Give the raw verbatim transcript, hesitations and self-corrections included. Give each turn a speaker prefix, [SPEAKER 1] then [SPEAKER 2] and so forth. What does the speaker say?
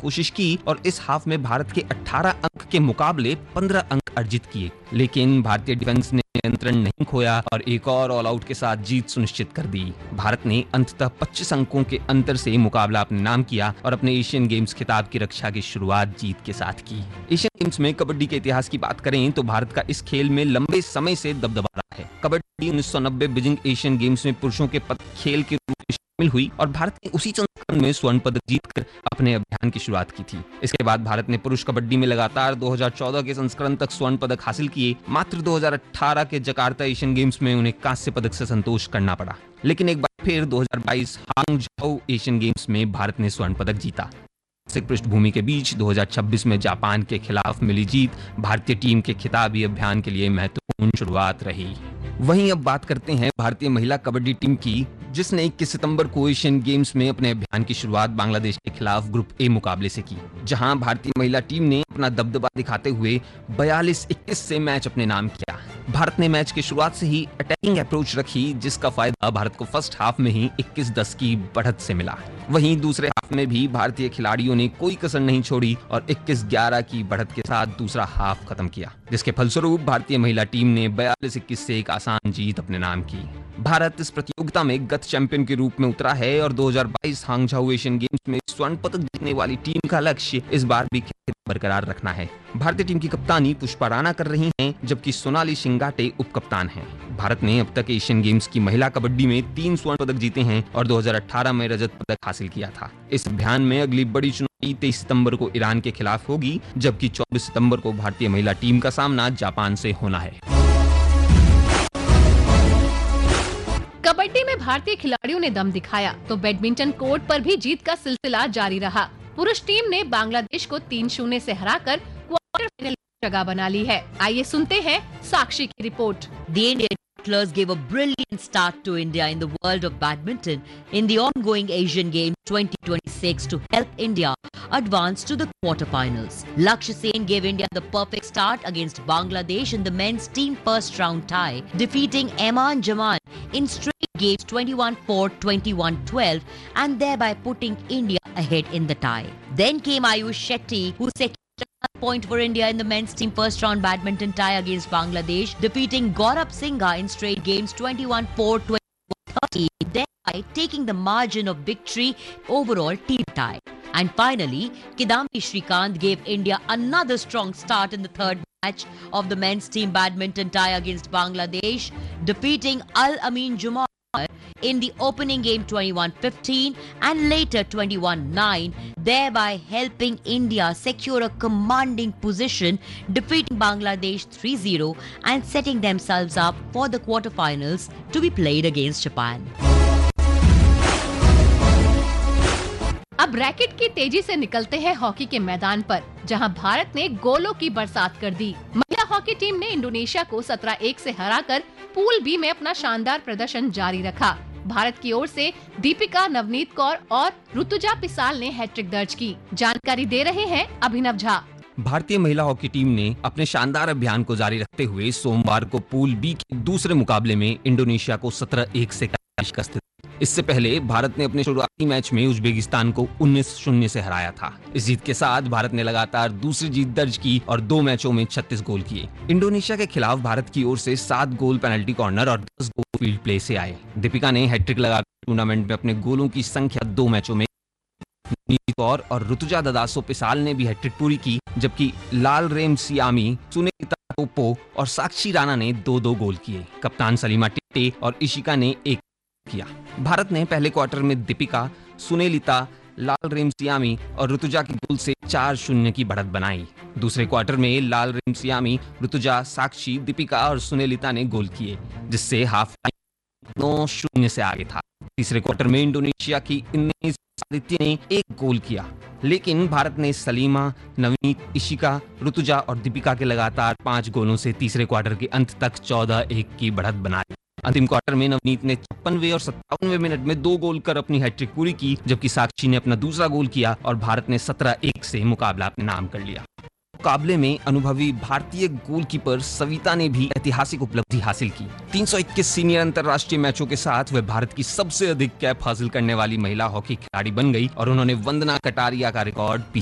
[SPEAKER 1] कोशिश की और इस हाफ में भारत के अठारह अंक के मुकाबले पंद्रह अंक अर्जित किए, लेकिन भारतीय डिफेंस ने नियंत्रण नहीं खोया और एक और ऑल आउट के साथ जीत सुनिश्चित कर दी। भारत ने अंततः पच्चीस अंकों के अंतर से मुकाबला अपने नाम किया और अपने एशियन गेम्स खिताब की रक्षा की शुरुआत जीत के साथ की। एशियन गेम्स में कबड्डी के इतिहास की बात करें तो भारत का इस खेल में लंबे समय से दबदबा रहा है। कबड्डी उन्नीस सौ नब्बे बीजिंग एशियन गेम्स में पुरुषों के खेल के रूप में शामिल हुई और भारत ने उसी संस्करण में स्वर्ण पदक जीतकर अपने अभियान की शुरुआत की थी। इसके बाद भारत ने पुरुष कबड्डी में लगातार दो हज़ार चौदह के संस्करण तक स्वर्ण पदक हासिल किए। मात्र दो हज़ार अठारह के जकार्ता एशियन गेम्स में उन्हें कांस्य पदक से संतोष करना पड़ा, लेकिन एक बार फिर दो हज़ार बाईस हांगझाओ एशियन गेम्स में भारत ने स्वर्ण पदक जीता। पृष्ठभूमि के बीच दो हज़ार छब्बीस में जापान के खिलाफ मिली जीत भारतीय टीम के खिताबी अभियान के लिए महत्वपूर्ण शुरुआत रही। वहीं अब बात करते हैं भारतीय महिला कबड्डी टीम की, जिसने इक्कीस सितंबर को एशियन गेम्स में अपने अभियान की शुरुआत बांग्लादेश के खिलाफ ग्रुप ए मुकाबले से की, जहां भारतीय महिला टीम ने अपना दबदबा दिखाते हुए बयालीस इक्कीस से मैच अपने नाम किया। भारत ने मैच की शुरुआत से ही अटैकिंग अप्रोच रखी, जिसका फायदा भारत को फर्स्ट हाफ में ही इक्कीस दस की बढ़त से मिला। वहीं दूसरे हाफ में भी भारतीय खिलाड़ियों ने कोई कसर नहीं छोड़ी और इक्कीस ग्यारह की बढ़त के साथ दूसरा हाफ खत्म किया, जिसके फलस्वरूप भारतीय महिला टीम ने बयालीस इक्कीस से एक आसान जीत अपने नाम की। भारत इस प्रतियोगिता में गत चैंपियन के रूप में उतरा है और दो हज़ार बाईस हांगझाओ एशियन गेम्स में स्वर्ण पदक जीतने वाली टीम का लक्ष्य इस बार भी बरकरार रखना है। भारतीय टीम की कप्तानी पुष्पा राणा कर रही हैं, जबकि सोनाली शिंगाटे उप कप्तान हैं। भारत ने अब तक एशियन गेम्स की महिला कबड्डी में तीन स्वर्ण पदक जीते हैं और दो हज़ार अठारह में रजत पदक हासिल किया था। इस अभियान में अगली बड़ी चुनौती तेईस सितंबर को ईरान के खिलाफ होगी, जबकि चौबीस सितंबर को भारतीय महिला टीम का सामना जापान से होना है।
[SPEAKER 2] कबड्डी में भारतीय खिलाड़ियों ने दम दिखाया तो बैडमिंटन कोर्ट पर भी जीत का सिलसिला जारी रहा। पुरुष टीम ने बांग्लादेश को तीन शून्य से हराकर क्वार्टर फाइनल की जगह बना ली है। आइए सुनते हैं साक्षी की report.
[SPEAKER 3] The Indian athletics gave a brilliant start to India in the world of badminton in the ongoing Asian Games twenty twenty-six to help India advance to the quarterfinals. Lakshya Sen gave India the perfect start against Bangladesh in the men's team first round tie, defeating Eman Jaman in straight games twenty-one four, twenty-one twelve and thereby putting India ahead in the tie. Then came Ayush Shetty, who secured a point for India in the men's team first round badminton tie against Bangladesh, defeating Gaurav Singha in straight games twenty-one four, twenty-one thirty, thereby taking the margin of victory overall team tie. And finally, Kidambi Shrikant gave India another strong start in the third match of the men's team badminton tie against Bangladesh, defeating Al Amin Jumar in the opening game twenty-one fifteen and later twenty-one nine, thereby helping India secure a commanding position, defeating Bangladesh three zero and setting themselves up for the quarterfinals to be played against Japan.
[SPEAKER 2] अब racket की तेजी से निकलते हैं hockey के मैदान पर, जहां भारत ने गोलों की बरसात कर दी। महिला हॉकी टीम ने इंडोनेशिया को सत्रह एक से हराकर पूल बी में अपना शानदार प्रदर्शन जारी रखा। भारत की ओर से दीपिका, नवनीत कौर और ऋतुजा पिसाल ने हैट्रिक दर्ज की। जानकारी दे रहे हैं अभिनव झा।
[SPEAKER 1] भारतीय महिला हॉकी टीम ने अपने शानदार अभियान को जारी रखते हुए सोमवार को पूल बी के दूसरे मुकाबले में इंडोनेशिया को सत्रह एक से शिकस्त दी। इससे पहले भारत ने अपने शुरुआती मैच में उज्बेकिस्तान को उन्नीस शून्य से हराया था। इस जीत के साथ भारत ने लगातार दूसरी जीत दर्ज की और दो मैचों में छत्तीस गोल किए। इंडोनेशिया के खिलाफ भारत की ओर से सात गोल पेनल्टी कॉर्नर और दस गोल फील्ड प्ले से आए। दीपिका ने हैट्रिक लगाकर टूर्नामेंट में अपने गोलों की संख्या दो मैचों में नीत कौर और ऋतुजा ददासो पिसाल ने भी हैट्रिक पूरी की, जबकि लाल रेम सियामी, सुनीता टोपो और साक्षी राणा ने दो दो गोल किए। कप्तान सलीमा टिट्टे और इशिका ने एक किया। भारत ने पहले क्वार्टर में दीपिका, सुनेलिता, लाल रेमसियामी और ऋतुजा की गोल से चार शून्य की बढ़त बनाई। दूसरे क्वार्टर में लाल रेमसियामी, ऋतुजा, साक्षी, दीपिका और सुनेलिता ने गोल किए, जिससे हाफ टाइम नौ शून्य से आगे था। तीसरे क्वार्टर में इंडोनेशिया की इन्नीस आदित्य ने एक गोल किया, लेकिन भारत ने सलीमा, नवनीत, इशिका, ऋतुजा और दीपिका के लगातार पांच गोलों से तीसरे क्वार्टर के अंत तक चौदह एक की बढ़त बनाई। अंतिम क्वार्टर में नवनीत ने छप्पनवे और सत्तावनवे मिनट में दो गोल कर अपनी हैट्रिक पूरी की, जबकि साक्षी ने अपना दूसरा गोल किया और भारत ने सत्रह एक से मुकाबला अपने नाम कर लिया। मुकाबले में अनुभवी भारतीय गोलकीपर सविता ने भी ऐतिहासिक उपलब्धि हासिल की। तीन सौ इक्कीस सीनियर अंतरराष्ट्रीय मैचों के साथ वह भारत की सबसे अधिक कैप हासिल करने वाली महिला हॉकी खिलाड़ी बन गई और उन्होंने वंदना कटारिया का रिकॉर्ड